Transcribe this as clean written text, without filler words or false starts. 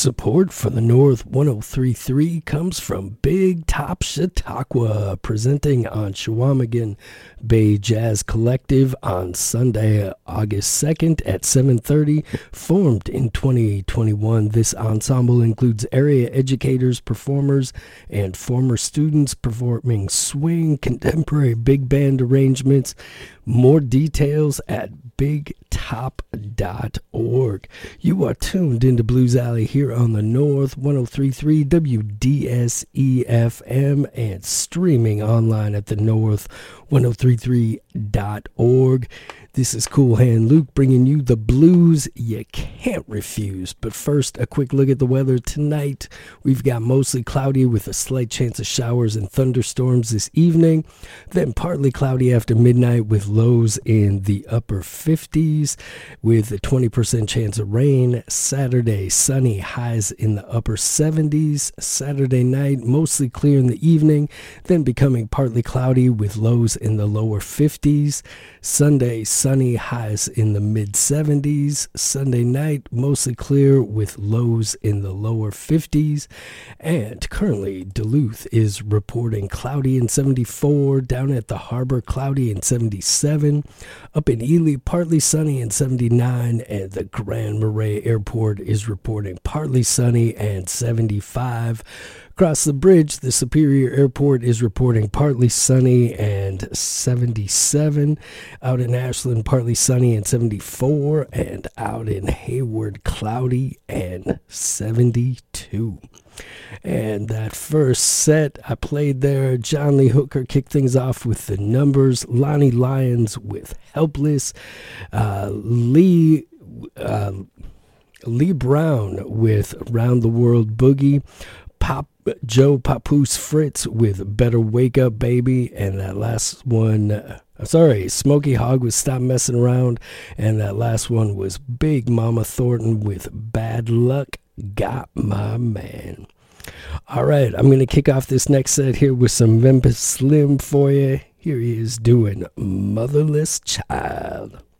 Support for the North 103.3 comes from Big Top Chautauqua, presenting on Chequamegon Bay Jazz Collective on Sunday, August 2nd at 7:30. Formed in 2021, this ensemble includes area educators, performers, and former students performing swing, contemporary big band arrangements. More details at bigtop.org. You are tuned into Blues Alley here on the North 103.3 WDSE-FM and streaming online at the North 103.3.org. This is Cool Hand Luke bringing you the blues you can't refuse. But first, a quick look at the weather tonight. We've got mostly cloudy with a slight chance of showers and thunderstorms this evening. Then partly cloudy after midnight with lows in the upper 50s with a 20% chance of rain. Saturday, sunny, highs in the upper 70s. Saturday night, mostly clear in the evening, then becoming partly cloudy with lows in the lower 50s. Sunday, sunny, highs in the mid-70s. Sunday night, mostly clear with lows in the lower 50s. And currently, Duluth is reporting cloudy in 74. Down at the harbor, cloudy in 77. Up in Ely, partly sunny in 79. And the Grand Marais Airport is reporting partly sunny and 75. Across the bridge, the Superior Airport is reporting partly sunny and 77. Out in Ashland, partly sunny and 74. And out in Hayward, cloudy and 72. And that first set I played there, John Lee Hooker kicked things off with the numbers. Lonnie Lyons with Helpless. Lee Brown with Round the World Boogie. Joe Papoose Fritz with Better Wake Up Baby, and that last one, Smokey Hogg with Stop Messing Around, and that last one was Big Mama Thornton with Bad Luck Got My Man. All right, I'm going to kick off this next set here with some Memphis Slim for you. Here he is doing Motherless Child.